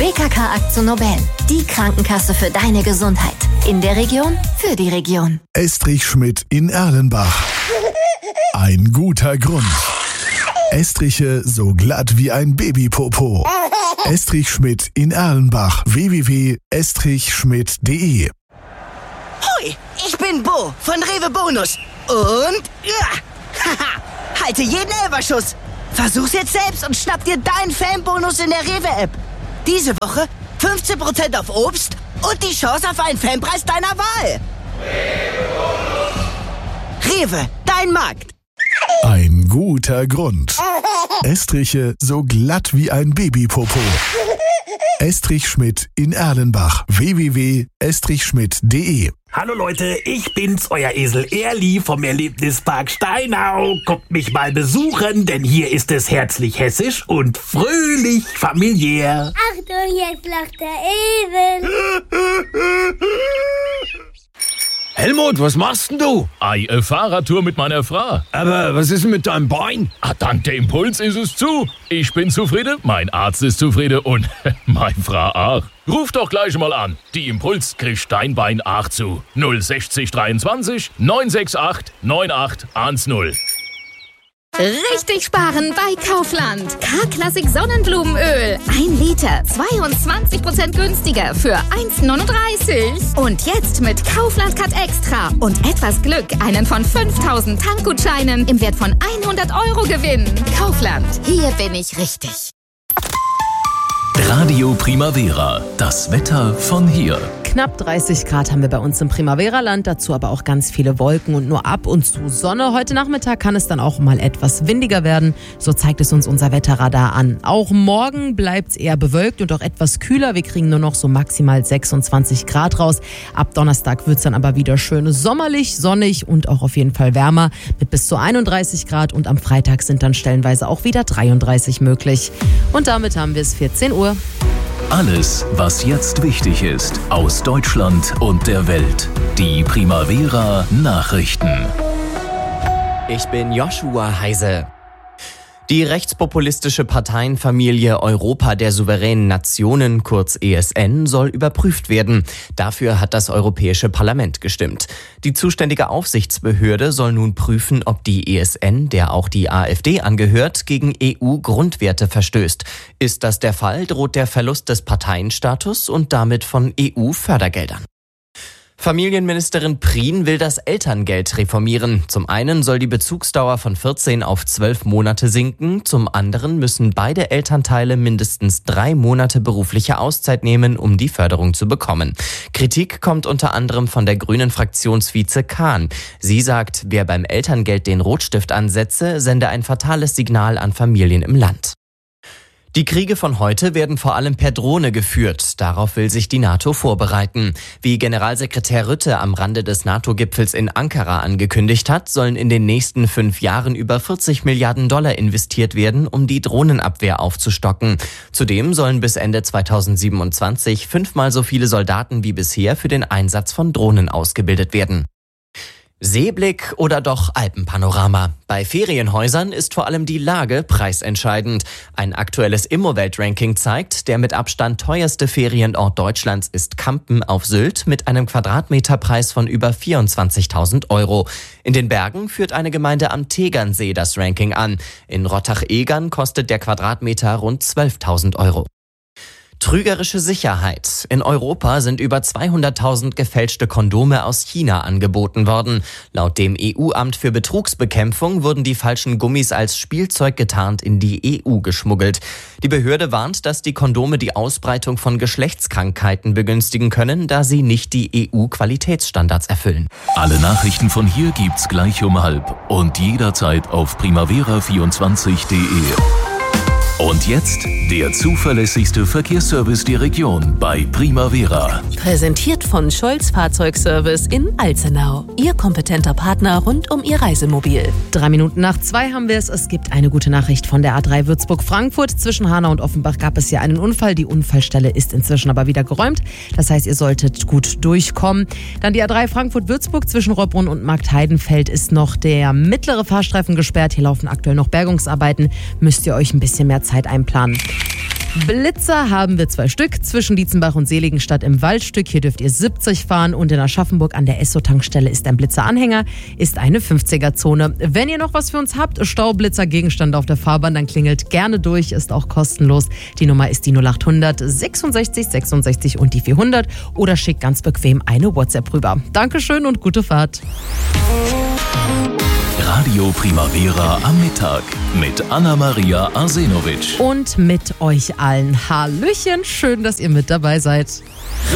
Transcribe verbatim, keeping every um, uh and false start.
P K K Akzo Nobel. Die Krankenkasse für deine Gesundheit. In der Region, für die Region. Estrich Schmidt in Erlenbach. Ein guter Grund. Estriche so glatt wie ein Babypopo. Estrich Schmidt in Erlenbach. w w w punkt estrich schmidt punkt de. Hoi, ich bin Bo von Rewe Bonus. Und ja, haha, halte jeden Elberschuss. Versuch's jetzt selbst und schnapp dir deinen Fanbonus in der Rewe-App. Diese Woche fünfzehn Prozent auf Obst und die Chance auf einen Fanpreis deiner Wahl. Rewe, dein Markt. Ein guter Grund. Estriche so glatt wie ein Babypopo. Estrich Schmidt in Erlenbach. w w w punkt estrich schmidt punkt de. Hallo Leute, ich bin's, euer Esel Erli vom Erlebnispark Steinau. Kommt mich mal besuchen, denn hier ist es herzlich hessisch und fröhlich familiär. Achtung, jetzt lacht der Esel. Helmut, was machst denn du? Ei, eine Fahrradtour mit meiner Frau. Aber was ist denn mit deinem Bein? Ah, dank der Impuls ist es zu. Ich bin zufrieden, mein Arzt ist zufrieden und mein Frau auch. Ruf doch gleich mal an. Die Impuls kriegt dein Bein auch zu. null sechzig dreiundzwanzig neun sechs acht neun acht eins null. Richtig sparen bei Kaufland. K-Klassik Sonnenblumenöl. Ein Liter, zweiundzwanzig Prozent günstiger für eins neununddreißig. Und jetzt mit Kaufland Cut Extra und etwas Glück einen von fünftausend Tankgutscheinen im Wert von hundert Euro gewinnen. Kaufland, hier bin ich richtig. Radio Primavera, das Wetter von hier. Knapp dreißig Grad haben wir bei uns im Primavera-Land, dazu aber auch ganz viele Wolken und nur ab und zu Sonne. Heute Nachmittag kann es dann auch mal etwas windiger werden, so zeigt es uns unser Wetterradar an. Auch morgen bleibt es eher bewölkt und auch etwas kühler. Wir kriegen nur noch so maximal sechsundzwanzig Grad raus. Ab Donnerstag wird es dann aber wieder schön sommerlich, sonnig und auch auf jeden Fall wärmer mit bis zu einunddreißig Grad. Und am Freitag sind dann stellenweise auch wieder dreiunddreißig möglich. Und damit haben wir es vierzehn Uhr. Alles, was jetzt wichtig ist, aus Deutschland und der Welt. Die Primavera Nachrichten. Ich bin Joshua Heise. Die rechtspopulistische Parteienfamilie Europa der souveränen Nationen, kurz E S N, soll überprüft werden. Dafür hat das Europäische Parlament gestimmt. Die zuständige Aufsichtsbehörde soll nun prüfen, ob die E S N, der auch die AfD angehört, gegen E U-Grundwerte verstößt. Ist das der Fall, droht der Verlust des Parteienstatus und damit von E U-Fördergeldern. Familienministerin Prien will das Elterngeld reformieren. Zum einen soll die Bezugsdauer von vierzehn auf zwölf Monate sinken. Zum anderen müssen beide Elternteile mindestens drei Monate berufliche Auszeit nehmen, um die Förderung zu bekommen. Kritik kommt unter anderem von der grünen Fraktionsvize Kahn. Sie sagt, wer beim Elterngeld den Rotstift ansetze, sende ein fatales Signal an Familien im Land. Die Kriege von heute werden vor allem per Drohne geführt. Darauf will sich die NATO vorbereiten. Wie Generalsekretär Rutte am Rande des NATO-Gipfels in Ankara angekündigt hat, sollen in den nächsten fünf Jahren über vierzig Milliarden Dollar investiert werden, um die Drohnenabwehr aufzustocken. Zudem sollen bis Ende zweitausendsiebenundzwanzig fünfmal so viele Soldaten wie bisher für den Einsatz von Drohnen ausgebildet werden. Seeblick oder doch Alpenpanorama? Bei Ferienhäusern ist vor allem die Lage preisentscheidend. Ein aktuelles Immowelt-Ranking zeigt, der mit Abstand teuerste Ferienort Deutschlands ist Kampen auf Sylt mit einem Quadratmeterpreis von über vierundzwanzigtausend Euro. In den Bergen führt eine Gemeinde am Tegernsee das Ranking an. In Rottach-Egern kostet der Quadratmeter rund zwölftausend Euro. Trügerische Sicherheit. In Europa sind über zweihunderttausend gefälschte Kondome aus China angeboten worden. Laut dem E U-Amt für Betrugsbekämpfung wurden die falschen Gummis als Spielzeug getarnt in die E U geschmuggelt. Die Behörde warnt, dass die Kondome die Ausbreitung von Geschlechtskrankheiten begünstigen können, da sie nicht die E U-Qualitätsstandards erfüllen. Alle Nachrichten von hier gibt's gleich um halb und jederzeit auf primavera vierundzwanzig punkt de. Und jetzt der zuverlässigste Verkehrsservice der Region bei Primavera. Präsentiert von Scholz Fahrzeugservice in Alzenau. Ihr kompetenter Partner rund um Ihr Reisemobil. Drei Minuten nach zwei haben wir es. Es gibt eine gute Nachricht von der A drei Würzburg-Frankfurt. Zwischen Hanau und Offenbach gab es hier einen Unfall. Die Unfallstelle ist inzwischen aber wieder geräumt. Das heißt, ihr solltet gut durchkommen. Dann die A drei Frankfurt-Würzburg zwischen Rottbrunn und Marktheidenfeld ist noch der mittlere Fahrstreifen gesperrt. Hier laufen aktuell noch Bergungsarbeiten. Müsst ihr euch ein bisschen mehr Zeit einplanen. Blitzer haben wir zwei Stück, zwischen Dietzenbach und Seligenstadt im Waldstück. Hier dürft ihr siebzig fahren und in Aschaffenburg an der Esso-Tankstelle ist ein Blitzer-Anhänger, ist eine fünfziger-Zone. Wenn ihr noch was für uns habt, Staublitzer-Gegenstand auf der Fahrbahn, dann klingelt gerne durch, ist auch kostenlos. Die Nummer ist die null acht hundert sechsundsechzig sechsundsechzig und die vierhundert oder schickt ganz bequem eine WhatsApp rüber. Dankeschön und gute Fahrt. Radio Primavera am Mittag mit Anna-Maria Arsenovic. Und mit euch allen. Hallöchen, schön, dass ihr mit dabei seid.